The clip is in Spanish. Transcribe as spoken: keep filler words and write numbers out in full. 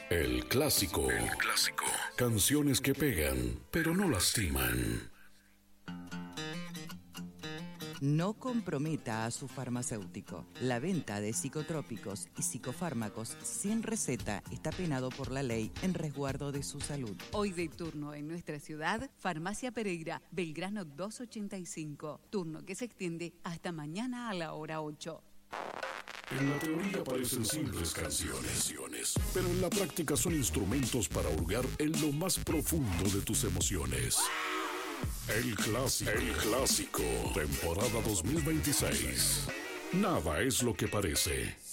El clásico. El clásico. Canciones que pegan, pero no lastiman. No comprometa a su farmacéutico. La venta de psicotrópicos y psicofármacos sin receta está penado por la ley en resguardo de su salud. Hoy de turno en nuestra ciudad, Farmacia Pereira, Belgrano doscientos ochenta y cinco. Turno que se extiende hasta mañana a la hora ocho. En la teoría parecen simples canciones, pero en la práctica son instrumentos para hurgar en lo más profundo de tus emociones. El clásico. El clásico. Temporada dos mil veintiséis. Nada es lo que parece.